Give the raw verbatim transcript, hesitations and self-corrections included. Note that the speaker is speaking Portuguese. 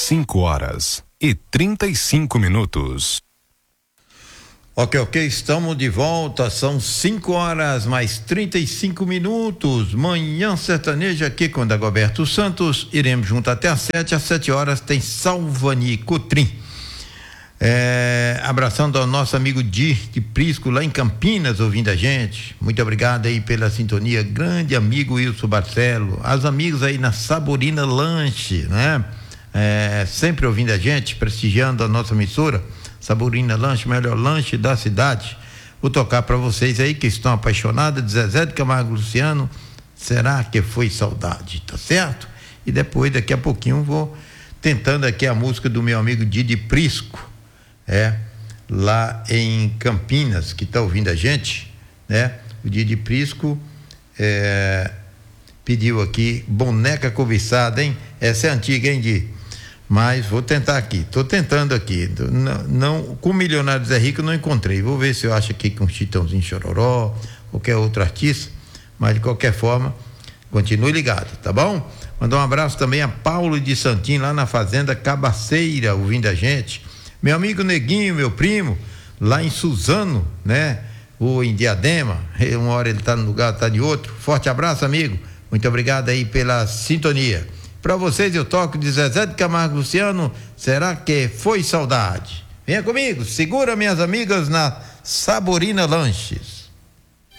cinco horas e trinta e cinco minutos. Ok, ok, estamos de volta, são cinco horas mais trinta e cinco minutos, Manhã Sertaneja aqui com Dagoberto Santos, iremos junto até às sete, às sete horas tem Salvani Cotrim, é, abraçando ao nosso amigo Di de Prisco lá em Campinas, ouvindo a gente, muito obrigado aí pela sintonia, grande amigo Wilson Barcelo, as amigos aí na Saborina Lanche, né? É, sempre ouvindo a gente, prestigiando a nossa emissora, Saborina Lanche, melhor lanche da cidade. Vou tocar para vocês aí que estão apaixonados de Zezé de Camargo e Luciano, Será que Foi Saudade, tá certo? E depois, daqui a pouquinho, vou tentando aqui a música do meu amigo Didi Prisco, é, lá em Campinas, que tá ouvindo a gente, né? O Didi Prisco é, pediu aqui, Boneca Cobiçada, hein? Essa é antiga, hein, Didi? Mas vou tentar aqui, tô tentando aqui, não, não, com o Milionário Zé Rico eu não encontrei, vou ver se eu acho aqui com Chitãozinho Chororó, qualquer outro artista, mas de qualquer forma, continue ligado, tá bom? Mandar um abraço também a Paulo de Santim, lá na Fazenda Cabaceira, ouvindo a gente, meu amigo Neguinho, meu primo, lá em Suzano, né? Ou em Diadema, uma hora ele tá num lugar, tá de outro, forte abraço, amigo, muito obrigado aí pela sintonia. Para vocês eu toco de Zezé de Camargo Luciano, Será que Foi Saudade? Venha comigo, segura minhas amigas na Saborina Lanches.